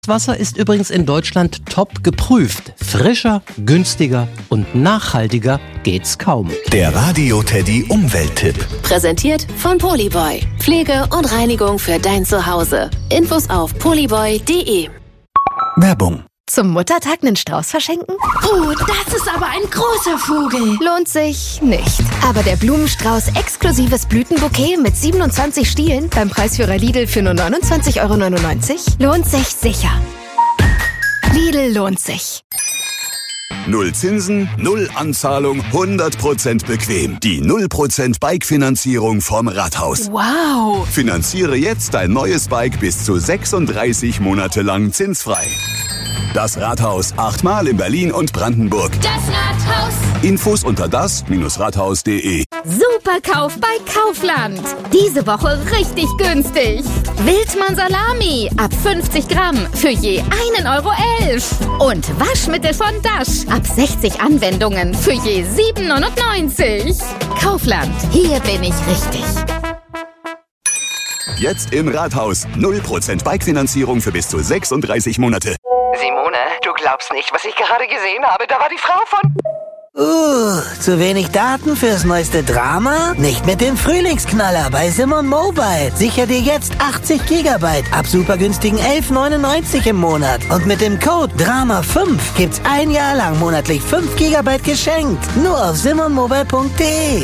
Wasser ist übrigens in Deutschland top geprüft. Frischer, günstiger und nachhaltiger geht's kaum. Der Radio Teddy Umwelttipp. Präsentiert von Polyboy. Pflege und Reinigung für dein Zuhause. Infos auf polyboy.de. Werbung. Zum Muttertag einen Strauß verschenken? Oh, das ist aber ein großer Vogel. Lohnt sich nicht. Aber der Blumenstrauß exklusives Blütenbouquet mit 27 Stielen beim Preisführer Lidl für nur 29,99 € lohnt sich sicher. Lidl lohnt sich. Null Zinsen, null Anzahlung, 100% bequem. Die 0% Bike-Finanzierung vom Rathaus. Wow. Finanziere jetzt dein neues Bike bis zu 36 Monate lang zinsfrei. Das Rathaus, 8-mal in Berlin und Brandenburg. Das Rathaus. Infos unter das-rathaus.de. Superkauf bei Kaufland. Diese Woche richtig günstig. Wildmann Salami ab 50 Gramm für je 1,11 €. Und Waschmittel von Dash ab 60 Anwendungen für je 7,99 €. Kaufland, hier bin ich richtig. Jetzt im Rathaus. 0% Bike-Finanzierung für bis zu 36 Monate. Simone, du glaubst nicht, was ich gerade gesehen habe. Da war die Frau von... Zu wenig Daten fürs neueste Drama? Nicht mit dem Frühlingsknaller bei Simon Mobile. Sicher dir jetzt 80 GB ab supergünstigen 11,99 € im Monat. Und mit dem Code DRAMA5 gibt's ein Jahr lang monatlich 5 GB geschenkt. Nur auf simonmobile.de.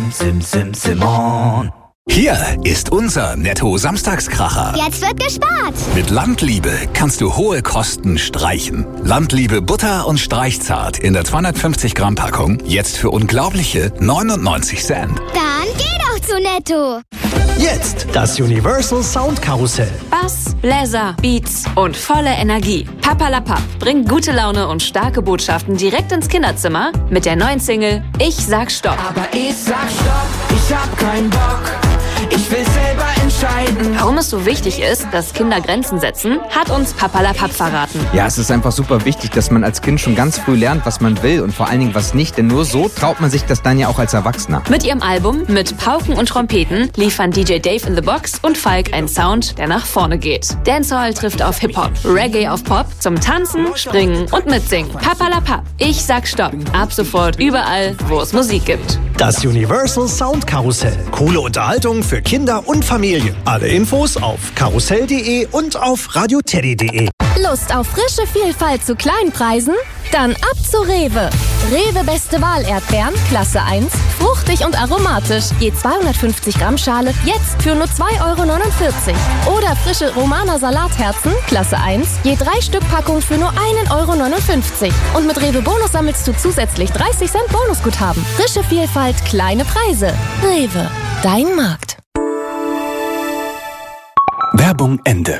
Simon. Hier ist unser Netto-Samstagskracher. Jetzt wird gespart. Mit Landliebe kannst du hohe Kosten streichen. Landliebe Butter und Streichzart in der 250 Gramm Packung jetzt für unglaubliche 99 Cent. Dann geh doch zu Netto. Jetzt das Universal Sound Karussell. Bass, Bläser, Beats und volle Energie. Papalapap bringt gute Laune und starke Botschaften direkt ins Kinderzimmer mit der neuen Single Ich sag Stopp. Aber ich sag Stopp, ich hab keinen Bock. Ich will selber entscheiden. Warum es so wichtig ist, dass Kinder Grenzen setzen, hat uns Papalapap verraten. Ja, es ist einfach super wichtig, dass man als Kind schon ganz früh lernt, was man will und vor allen Dingen was nicht, denn nur so traut man sich das dann ja auch als Erwachsener. Mit ihrem Album mit Pauken und Trompeten liefern DJ Dave in the Box und Falk einen Sound, der nach vorne geht. Dancehall trifft auf Hip-Hop, Reggae auf Pop, zum Tanzen, Springen und Mitsingen. Papalapap, ich sag Stopp. Ab sofort überall, wo es Musik gibt. Das Universal Sound Karussell. Coole Unterhaltung für Kinder und Familie. Alle Infos auf karussell.de und auf radioteddy.de. Lust auf frische Vielfalt zu Kleinpreisen? Dann ab zu Rewe. Rewe Beste Wahl Erdbeeren, Klasse 1, fruchtig und aromatisch, je 250 Gramm Schale, jetzt für nur 2,49 €. Oder frische Romaner Salatherzen, Klasse 1, je 3 Stück Packung für nur 1,59 €. Und mit Rewe Bonus sammelst du zusätzlich 30 Cent Bonusguthaben. Frische Vielfalt, kleine Preise. Rewe, dein Markt. Werbung Ende.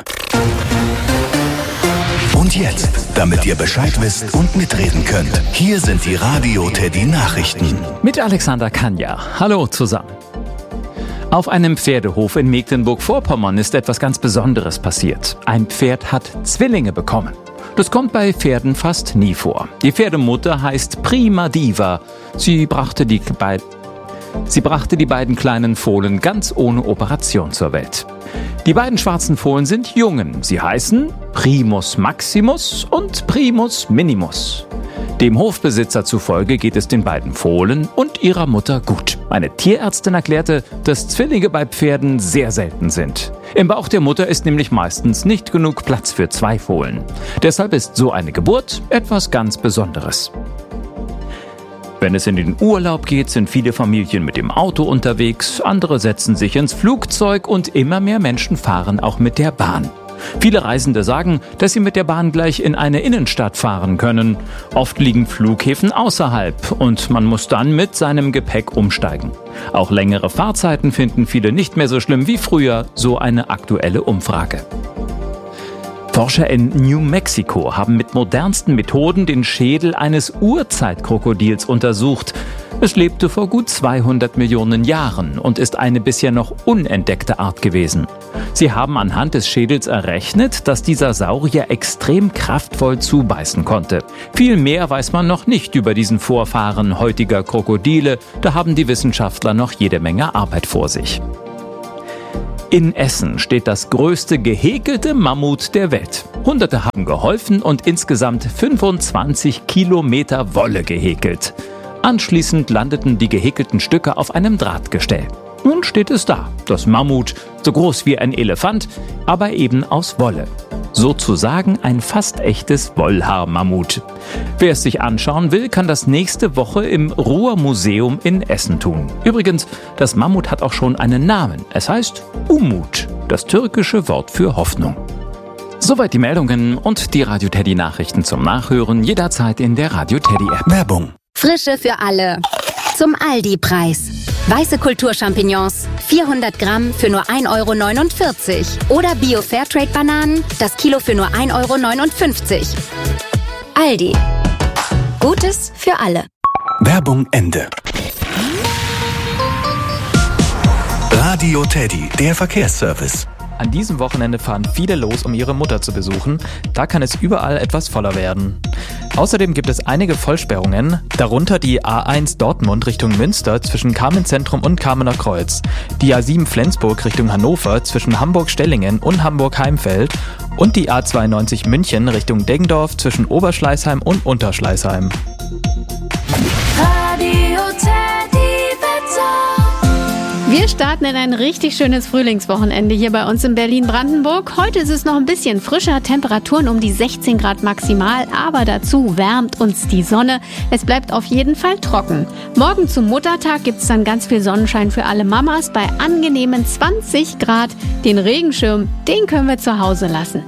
Und jetzt, damit ihr Bescheid wisst und mitreden könnt, hier sind die Radio Teddy Nachrichten. Mit Alexander Kanja. Hallo zusammen. Auf einem Pferdehof in Mecklenburg-Vorpommern ist etwas ganz Besonderes passiert. Ein Pferd hat Zwillinge bekommen. Das kommt bei Pferden fast nie vor. Die Pferdemutter heißt Prima Diva. Sie brachte die beiden kleinen Fohlen ganz ohne Operation zur Welt. Die beiden schwarzen Fohlen sind Jungen. Sie heißen Primus Maximus und Primus Minimus. Dem Hofbesitzer zufolge geht es den beiden Fohlen und ihrer Mutter gut. Eine Tierärztin erklärte, dass Zwillinge bei Pferden sehr selten sind. Im Bauch der Mutter ist nämlich meistens nicht genug Platz für 2 Fohlen. Deshalb ist so eine Geburt etwas ganz Besonderes. Wenn es in den Urlaub geht, sind viele Familien mit dem Auto unterwegs, andere setzen sich ins Flugzeug und immer mehr Menschen fahren auch mit der Bahn. Viele Reisende sagen, dass sie mit der Bahn gleich in eine Innenstadt fahren können. Oft liegen Flughäfen außerhalb und man muss dann mit seinem Gepäck umsteigen. Auch längere Fahrzeiten finden viele nicht mehr so schlimm wie früher, so eine aktuelle Umfrage. Forscher in New Mexico haben mit modernsten Methoden den Schädel eines Urzeitkrokodils untersucht. Es lebte vor gut 200 Millionen Jahren und ist eine bisher noch unentdeckte Art gewesen. Sie haben anhand des Schädels errechnet, dass dieser Saurier extrem kraftvoll zubeißen konnte. Viel mehr weiß man noch nicht über diesen Vorfahren heutiger Krokodile. Da haben die Wissenschaftler noch jede Menge Arbeit vor sich. In Essen steht das größte gehäkelte Mammut der Welt. Hunderte haben geholfen und insgesamt 25 Kilometer Wolle gehäkelt. Anschließend landeten die gehäkelten Stücke auf einem Drahtgestell. Nun steht es da, das Mammut, so groß wie ein Elefant, aber eben aus Wolle. Sozusagen ein fast echtes Wollhaar-Mammut. Wer es sich anschauen will, kann das nächste Woche im Ruhr-Museum in Essen tun. Übrigens, das Mammut hat auch schon einen Namen. Es heißt Umut, das türkische Wort für Hoffnung. Soweit die Meldungen und die Radio Teddy Nachrichten zum Nachhören jederzeit in der Radio Teddy App. Werbung. Frische für alle. Zum Aldi-Preis. Weiße Kulturchampignons, 400 Gramm für nur 1,49 €. Oder Bio-Fairtrade-Bananen, das Kilo für nur 1,59 €. Aldi. Gutes für alle. Werbung Ende. Radio Teddy, der Verkehrsservice. An diesem Wochenende fahren viele los, um ihre Mutter zu besuchen. Da kann es überall etwas voller werden. Außerdem gibt es einige Vollsperrungen, darunter die A1 Dortmund Richtung Münster zwischen Kamenz-Zentrum und Kamener Kreuz, die A7 Flensburg Richtung Hannover zwischen Hamburg-Stellingen und Hamburg-Heimfeld und die A92 München Richtung Deggendorf zwischen Oberschleißheim und Unterschleißheim. Radio Teddy Wetter. Wir starten in ein richtig schönes Frühlingswochenende hier bei uns in Berlin-Brandenburg. Heute ist es noch ein bisschen frischer, Temperaturen um die 16 Grad maximal, aber dazu wärmt uns die Sonne. Es bleibt auf jeden Fall trocken. Morgen zum Muttertag gibt es dann ganz viel Sonnenschein für alle Mamas bei angenehmen 20 Grad. Den Regenschirm, den können wir zu Hause lassen.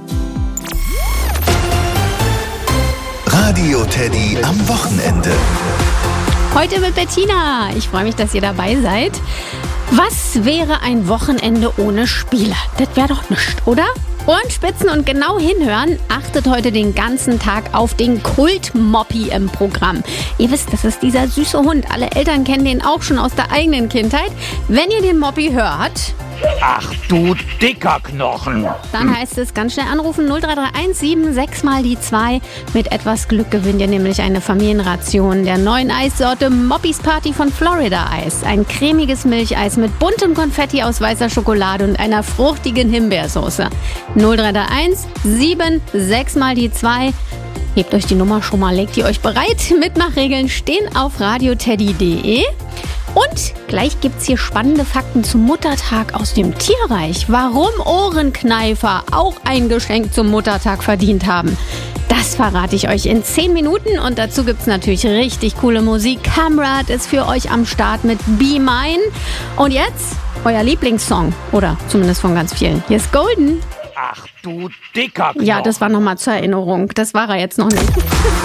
Radio Teddy am Wochenende. Heute mit Bettina. Ich freue mich, dass ihr dabei seid. Was wäre ein Wochenende ohne Spiele? Das wäre doch nichts, oder? Ohrenspitzen und genau hinhören. Achtet heute den ganzen Tag auf den Kult-Moppi im Programm. Ihr wisst, das ist dieser süße Hund. Alle Eltern kennen den auch schon aus der eigenen Kindheit. Wenn ihr den Moppi hört... Ach du dicker Knochen. Dann heißt es ganz schnell anrufen 03317 6 mal die 2. Mit etwas Glück gewinnt ihr nämlich eine Familienration der neuen Eissorte Moppis Party von Florida Eis. Ein cremiges Milcheis mit buntem Konfetti aus weißer Schokolade und einer fruchtigen Himbeersoße. 03317 6 mal die 2. Hebt euch die Nummer schon mal, legt ihr euch bereit. Mitmachregeln stehen auf radioteddy.de. Und gleich gibt's hier spannende Fakten zum Muttertag aus dem Tierreich. Warum Ohrenkneifer auch ein Geschenk zum Muttertag verdient haben. Das verrate ich euch in 10 Minuten. Und dazu gibt's natürlich richtig coole Musik. Kamrat ist für euch am Start mit Be Mine. Und jetzt euer Lieblingssong. Oder zumindest von ganz vielen. Hier ist Golden. Ach du dicker Knochen. Ja, das war nochmal zur Erinnerung. Das war er jetzt noch nicht.